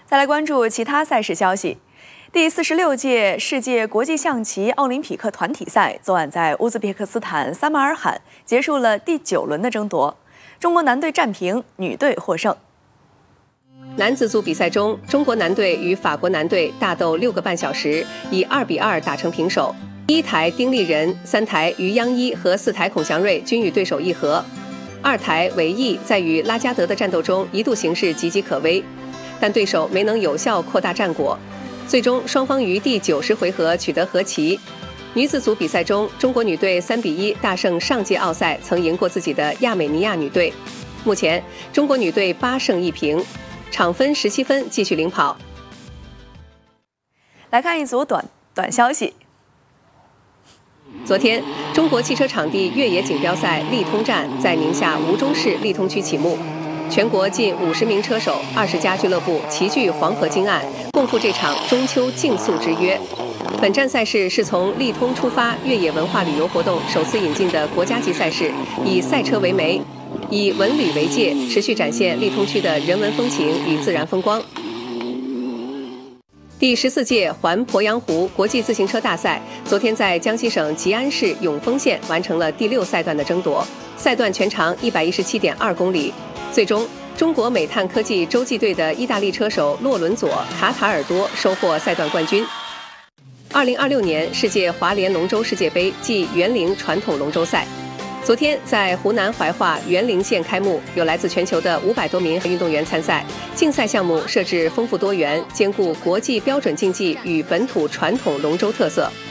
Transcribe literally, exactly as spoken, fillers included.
再来关注其他赛事消息。第四十六届世界国际象棋奥林匹克团体赛昨晚在乌兹别克斯坦撒马尔罕结束了第九轮的争夺，中国男队战平，女队获胜。 男子组比赛中，中国男队与法国男队大斗六个半小时，以二比二打成平手。第一台丁立人、三台于央一和四台孔祥瑞均与对手议和，二台韦毅在与拉加德的战斗中一度形势岌岌可危，但对手没能有效扩大战果。最终双方于第九十回合取得和棋。女子组比赛中，中国女队三比一大胜上届奥赛曾赢过自己的亚美尼亚女队。目前中国女队八胜一平，场分十七分，继续领跑。 来看一组短短消息。 昨天，中国汽车场地越野锦标赛力通站在宁夏吴忠市力通区启幕。全国近五十名车手、二十家俱乐部齐聚黄河金岸，共赴这场中秋竞速之约。本站赛事是从力通出发越野文化旅游活动首次引进的国家级赛事，以赛车为媒，以文旅为界，持续展现力通区的人文风情与自然风光。第十四届环鄱阳湖国际自行车大赛昨天在江西省吉安市永丰县完成了第六赛段的争夺，赛段全长一百一十七点二公里。最终，中国美碳科技洲际队的意大利车手洛伦佐·卡塔尔多收获赛段冠军。二零二六年世界滑联龙舟世界杯暨园林传统龙舟赛，昨天在湖南怀化园林县开幕，有来自全球的五百多名运动员参赛。竞赛项目设置丰富多元，兼顾国际标准竞技与本土传统龙舟特色。